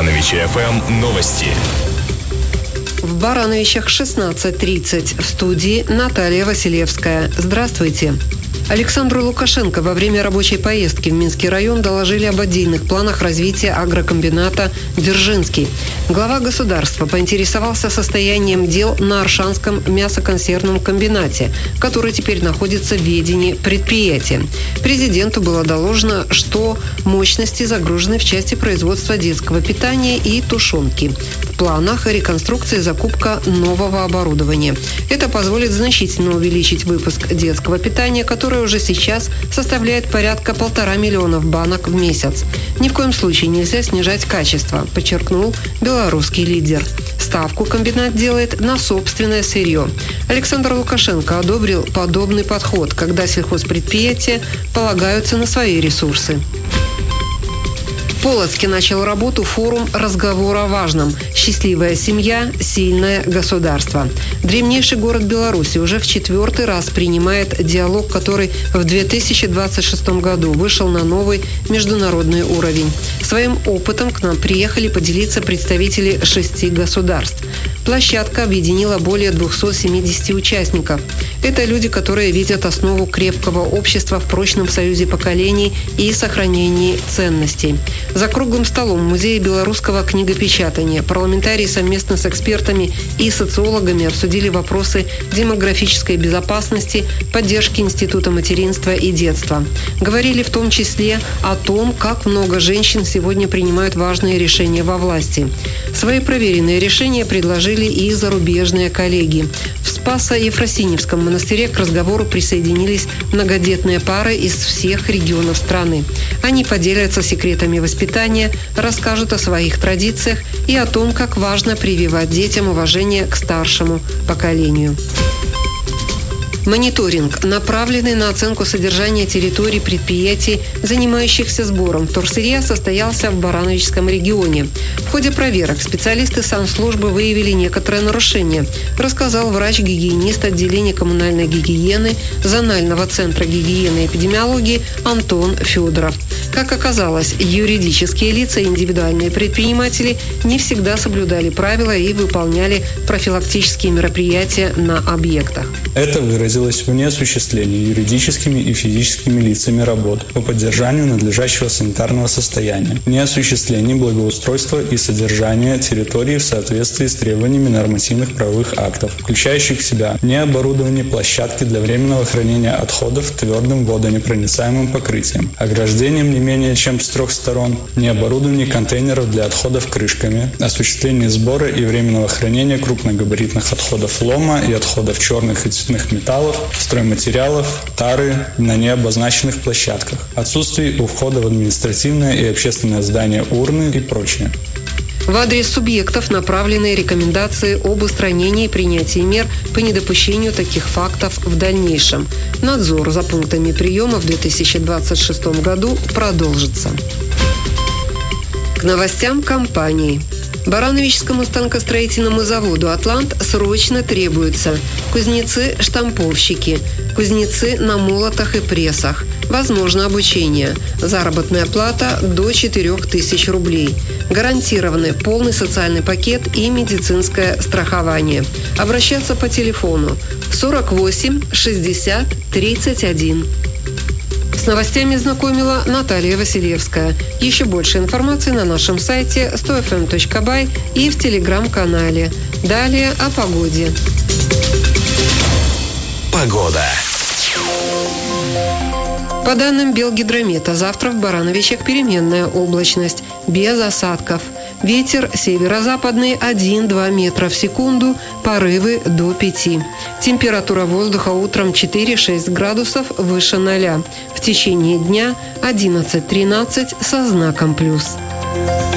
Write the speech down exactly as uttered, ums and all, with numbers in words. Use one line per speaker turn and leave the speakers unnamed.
Барановичи эф эм новости.
В Барановичах шестнадцать тридцать. В студии Наталья Василевская. Здравствуйте. Александру Лукашенко во время рабочей поездки в Минский район доложили об отдельных планах развития агрокомбината «Дзержинский». Глава государства поинтересовался состоянием дел на Аршанском мясоконсервном комбинате, который теперь находится в ведении предприятия. Президенту было доложено, что мощности загружены в части производства детского питания и тушенки. В планах реконструкция и закупка нового оборудования. Это позволит значительно увеличить выпуск детского питания, который уже сейчас составляет порядка полтора миллионов банок в месяц. Ни в коем случае нельзя снижать качество, подчеркнул белорусский лидер. Ставку комбинат делает на собственное сырье. Александр Лукашенко одобрил подобный подход, когда сельхозпредприятия полагаются на свои ресурсы. В Полоцке начал работу форум «Разговор о важном. Счастливая семья. Сильное государство». Древнейший город Беларуси уже в четвертый раз принимает диалог, который в две тысячи двадцать шестом году вышел на новый международный уровень. Своим опытом к нам приехали поделиться представители шести государств. Площадка объединила более двухсот семидесяти участников. Это люди, которые видят основу крепкого общества в прочном союзе поколений и сохранении ценностей. За круглым столом в Музее белорусского книгопечатания парламентарии совместно с экспертами и социологами обсудили вопросы демографической безопасности, поддержки Института материнства и детства. Говорили в том числе о том, как много женщин сегодня принимают важные решения во власти. Свои проверенные решения предложили и зарубежные коллеги. В Спасо-Ефросиньевском монастыре к разговору присоединились многодетные пары из всех регионов страны. Они поделятся секретами воспитания, расскажут о своих традициях и о том, как важно прививать детям уважение к старшему поколению. Мониторинг, направленный на оценку содержания территорий предприятий, занимающихся сбором вторсырья, состоялся в Барановичском регионе. В ходе проверок специалисты санслужбы выявили некоторые нарушения, рассказал врач-гигиенист отделения коммунальной гигиены Зонального центра гигиены и эпидемиологии Антон Федоров. Как оказалось, юридические лица и индивидуальные предприниматели не всегда соблюдали правила и выполняли профилактические мероприятия на объектах.
Это выразилось в неосуществлении юридическими и физическими лицами работ по поддержанию надлежащего санитарного состояния, неосуществлении благоустройства и содержания территории в соответствии с требованиями нормативных правовых актов, включающих в себя необорудование площадки для временного хранения отходов твердым водонепроницаемым покрытием, ограждением не менее чем с трех сторон, необорудование контейнеров для отходов крышками, осуществление сбора и временного хранения крупногабаритных отходов лома и отходов черных и цветных металлов, стройматериалов, тары на необозначенных площадках, отсутствие у входа в административное и общественное здание урны и прочее.
В адрес субъектов направлены рекомендации об устранении и принятии мер по недопущению таких фактов в дальнейшем. Надзор за пунктами приема в две тысячи двадцать шестом году продолжится. К новостям компании. Барановичскому станкостроительному заводу «Атлант» срочно требуются кузнецы-штамповщики, кузнецы на молотах и прессах. Возможно обучение. Заработная плата до четырех тысяч рублей. Гарантированы полный социальный пакет и медицинское страхование. Обращаться по телефону сорок восемь шестьдесят тридцать один. С новостями знакомила Наталья Василевская. Еще больше информации на нашем сайте сто эф эм точка бай и в телеграм-канале. Далее о погоде.
Погода.
По данным Белгидромета, завтра в Барановичах переменная облачность, без осадков. Ветер северо-западный один-два метра в секунду, порывы до пяти. Температура воздуха утром четыре-шесть градусов выше ноля. В течение дня одиннадцать-тринадцать со знаком плюс.